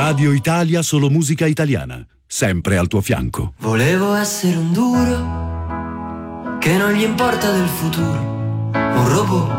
Radio Italia, solo musica italiana, sempre al tuo fianco. Volevo essere un duro che non gli importa del futuro, un robot